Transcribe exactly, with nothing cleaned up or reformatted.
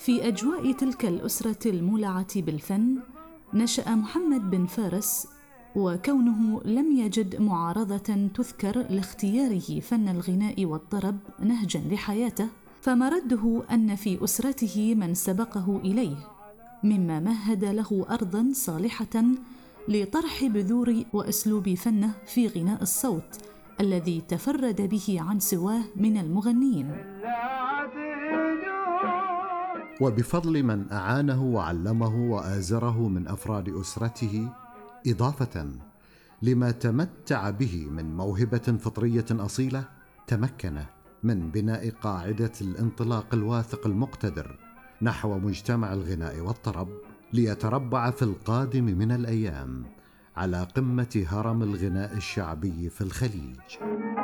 في أجواء تلك الأسرة المولعة بالفن نشأ محمد بن فارس، وكونه لم يجد معارضة تذكر لاختياره فن الغناء والطرب نهجا لحياته، فمرده أن في أسرته من سبقه إليه، مما مهد له أرضا صالحة لطرح بذور وأسلوب فنه في غناء الصوت الذي تفرد به عن سواه من المغنيين. وبفضل من أعانه وعلمه وآزره من أفراد أسرته، إضافة لما تمتع به من موهبة فطرية أصيلة، تمكن من بناء قاعدة الانطلاق الواثق المقتدر نحو مجتمع الغناء والطرب، ليتربع في القادم من الأيام على قمة هرم الغناء الشعبي في الخليج.